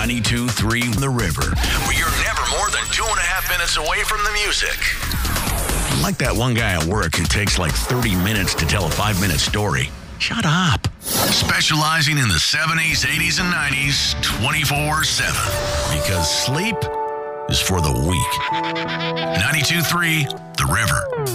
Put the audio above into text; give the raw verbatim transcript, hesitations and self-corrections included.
ninety-two three The River, where you're never more than two and a half minutes away from the music. Like that one guy at work who takes like thirty minutes to tell a five-minute story. Shut up. Specializing in the seventies, eighties, and nineties twenty-four seven. Because sleep is for the weak. ninety-two three The River.